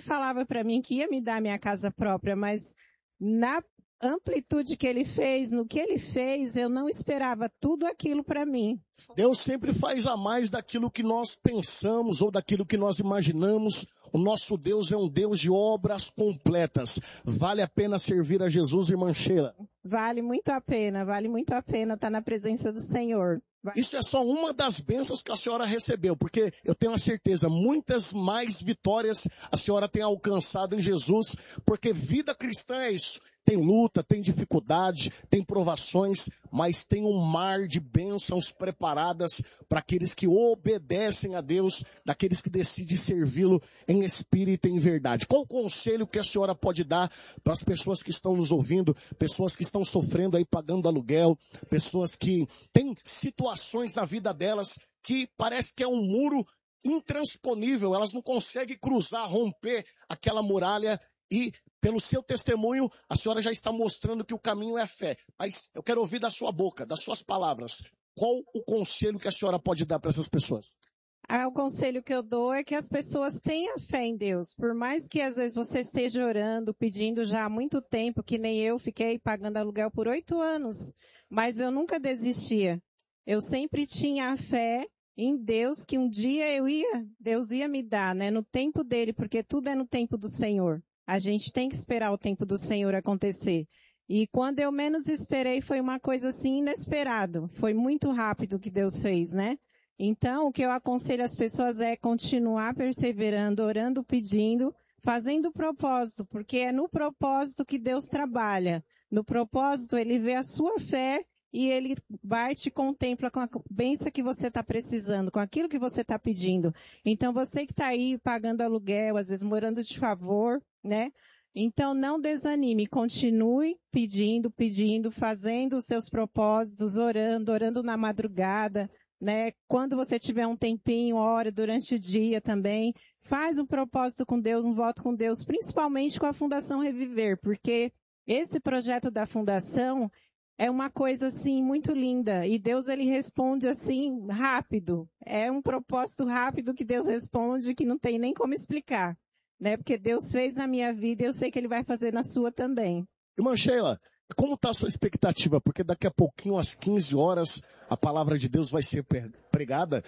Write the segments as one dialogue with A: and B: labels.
A: falava para mim que ia me dar minha casa própria, mas na amplitude que ele fez, no que ele fez, eu não esperava tudo aquilo para mim.
B: Deus sempre faz a mais daquilo que nós pensamos ou daquilo que nós imaginamos. O nosso Deus é um Deus de obras completas. Vale a pena servir a Jesus, irmã Sheila?
A: Vale muito a pena estar na presença do Senhor.
B: Isso é só uma das bênçãos que a senhora recebeu, porque eu tenho a certeza, muitas mais vitórias a senhora tem alcançado em Jesus, porque vida cristã é isso. Tem luta, tem dificuldade, tem provações, mas tem um mar de bênçãos preparadas para aqueles que obedecem a Deus, daqueles que decidem servi-lo em espírito e em verdade. Qual o conselho que a senhora pode dar para as pessoas que estão nos ouvindo, pessoas que estão sofrendo aí pagando aluguel, pessoas que têm situações na vida delas que parece que é um muro intransponível, elas não conseguem cruzar, romper aquela muralha e pelo seu testemunho, a senhora já está mostrando que o caminho é a fé. Mas eu quero ouvir da sua boca, das suas palavras, qual o conselho que a senhora pode dar para essas pessoas?
A: O conselho que eu dou é que as pessoas tenham fé em Deus. Por mais que às vezes você esteja orando, pedindo já há muito tempo, que nem eu fiquei pagando aluguel por 8 anos, mas eu nunca desistia. Eu sempre tinha a fé em Deus que um dia Deus ia me dar, né, no tempo dele, porque tudo é no tempo do Senhor. A gente tem que esperar o tempo do Senhor acontecer. E quando eu menos esperei, foi uma coisa assim inesperada. Foi muito rápido o que Deus fez, né? Então, o que eu aconselho as pessoas é continuar perseverando, orando, pedindo, fazendo o propósito, porque é no propósito que Deus trabalha. No propósito, Ele vê a sua fé e Ele vai te contempla com a bênção que você está precisando, com aquilo que você está pedindo. Então, você que está aí pagando aluguel, às vezes morando de favor, né? Então, não desanime, continue pedindo, fazendo os seus propósitos, orando na madrugada, né? Quando você tiver um tempinho, ore durante o dia também. Faz um propósito com Deus, um voto com Deus, principalmente com a Fundação Reviver, porque esse projeto da Fundação é uma coisa assim muito linda e Deus ele responde assim rápido. É um propósito rápido que Deus responde que não tem nem como explicar, né? Porque Deus fez na minha vida e eu sei que Ele vai fazer na sua também.
B: Irmã Sheila, como está a sua expectativa? Porque daqui a pouquinho, às 15 horas, a palavra de Deus vai ser pregada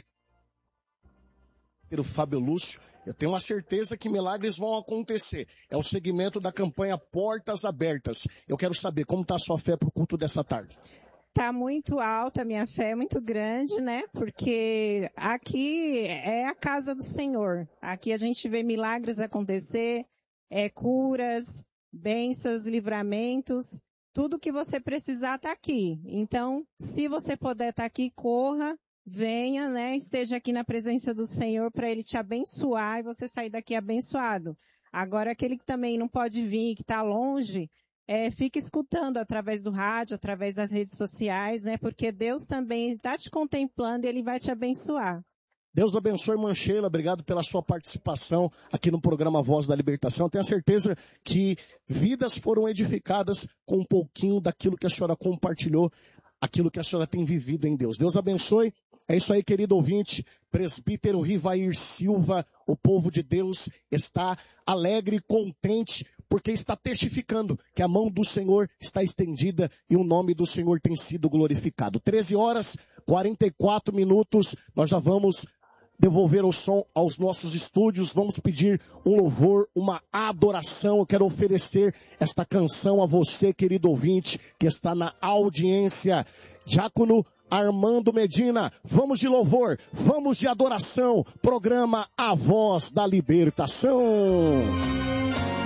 B: pelo Fábio Lúcio. Eu tenho uma certeza que milagres vão acontecer. É o segmento da campanha Portas Abertas. Eu quero saber como está a sua fé para o culto dessa tarde.
A: Está muito alta, a minha fé é muito grande, né? Porque aqui é a casa do Senhor. Aqui a gente vê milagres acontecer, curas, bênçãos, livramentos. Tudo que você precisar está aqui. Então, se você puder estar aqui, corra. Venha, né, esteja aqui na presença do Senhor para Ele te abençoar e você sair daqui abençoado. Agora, aquele que também não pode vir, que está longe, fica escutando através do rádio, através das redes sociais, né, porque Deus também está te contemplando e Ele vai te abençoar.
B: Deus abençoe, irmã Sheila, obrigado pela sua participação aqui no programa Voz da Libertação. Tenho certeza que vidas foram edificadas com um pouquinho daquilo que a senhora compartilhou, aquilo que a senhora tem vivido em Deus. Deus abençoe. É isso aí, querido ouvinte, presbítero Rivair Silva, o povo de Deus está alegre e contente, porque está testificando que a mão do Senhor está estendida e o nome do Senhor tem sido glorificado. 13h44, nós já vamos devolver o som aos nossos estúdios, vamos pedir um louvor, uma adoração. Eu quero oferecer esta canção a você, querido ouvinte, que está na audiência. Diácono Armando Medina, vamos de louvor, vamos de adoração, programa A Voz da Libertação.